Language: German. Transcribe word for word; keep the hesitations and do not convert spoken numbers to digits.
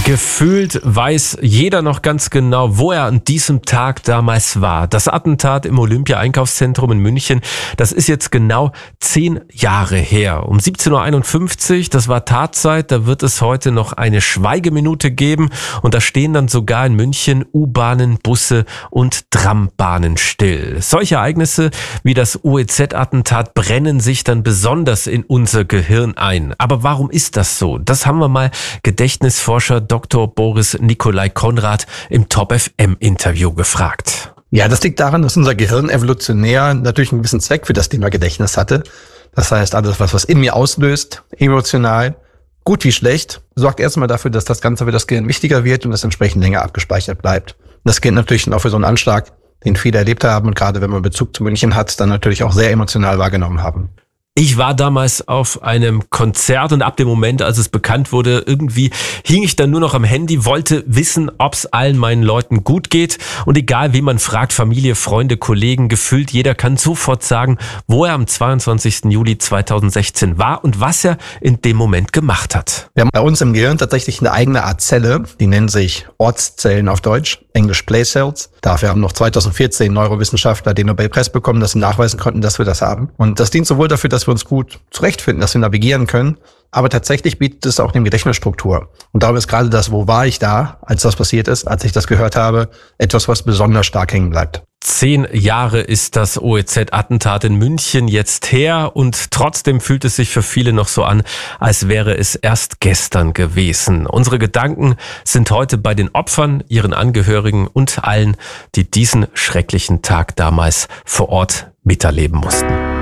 Gefühlt weiß jeder noch ganz genau, wo er an diesem Tag damals war. Das Attentat im Olympia-Einkaufszentrum in München, das ist jetzt genau zehn Jahre her. Um siebzehn Uhr einundfünfzig, das war Tatzeit, da wird es heute noch eine Schweigeminute geben. Und da stehen dann sogar in München U-Bahnen, Busse und Trambahnen still. Solche Ereignisse wie das O E Z-Attentat brennen sich dann besonders in unser Gehirn ein. Aber warum ist das so? Das haben wir mal Gedächtnisforscher Doktor Boris Nikolai Konrad im Top F M-Interview gefragt. Ja, das liegt daran, dass unser Gehirn evolutionär natürlich einen gewissen Zweck für das Thema Gedächtnis hatte. Das heißt, alles, was was in mir auslöst, emotional, gut wie schlecht, sorgt erstmal dafür, dass das Ganze für das Gehirn wichtiger wird und es entsprechend länger abgespeichert bleibt. Das gilt natürlich auch für so einen Anschlag, den viele erlebt haben und gerade wenn man Bezug zu München hat, dann natürlich auch sehr emotional wahrgenommen haben. Ich war damals auf einem Konzert und ab dem Moment, als es bekannt wurde, irgendwie hing ich dann nur noch am Handy, wollte wissen, ob es allen meinen Leuten gut geht. Und egal, wen man fragt, Familie, Freunde, Kollegen, gefühlt jeder kann sofort sagen, wo er am zweiundzwanzigsten Juli zweitausendsechzehn war und was er in dem Moment gemacht hat. Wir haben bei uns im Gehirn tatsächlich eine eigene Art Zelle, die nennen sich Ortszellen auf Deutsch, Englisch Place Cells. Dafür haben noch zweitausendvierzehn Neurowissenschaftler den Nobelpreis bekommen, dass sie nachweisen konnten, dass wir das haben. Und das dient sowohl dafür, dass wir uns gut zurechtfinden, dass wir navigieren können, aber tatsächlich bietet es auch eine Gedächtnisstruktur. Und darum ist gerade das, wo war ich da, als das passiert ist, als ich das gehört habe, etwas, was besonders stark hängen bleibt. Zehn Jahre ist das O E Z-Attentat in München jetzt her und trotzdem fühlt es sich für viele noch so an, als wäre es erst gestern gewesen. Unsere Gedanken sind heute bei den Opfern, ihren Angehörigen und allen, die diesen schrecklichen Tag damals vor Ort miterleben mussten.